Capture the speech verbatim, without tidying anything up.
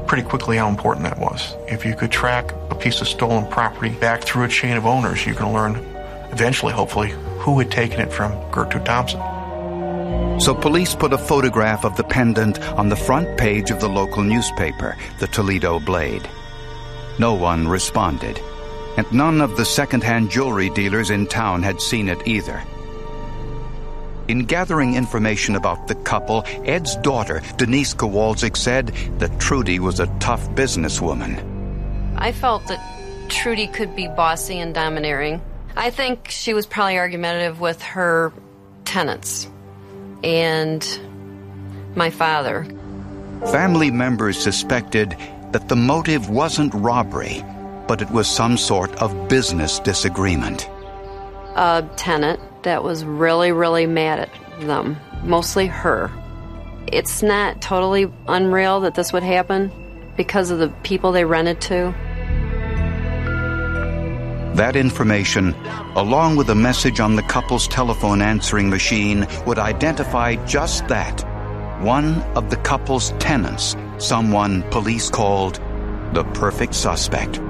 pretty quickly how important that was. If you could track a piece of stolen property back through a chain of owners, you can learn, eventually, hopefully, who had taken it from Gertrude Thompson. So police put a photograph of the pendant on the front page of the local newspaper, the Toledo Blade. No one responded, and none of the second-hand jewelry dealers in town had seen it either. In gathering information about the couple, Ed's daughter, Denise Kowalczyk, said that Trudy was a tough businesswoman. I felt that Trudy could be bossy and domineering. I think she was probably argumentative with her tenants and my father. Family members suspected that the motive wasn't robbery, but it was some sort of business disagreement. A tenant that was really, really mad at them, mostly her. It's not totally unreal that this would happen because of the people they rented to. That information, along with a message on the couple's telephone answering machine, would identify just that, one of the couple's tenants, someone police called the perfect suspect.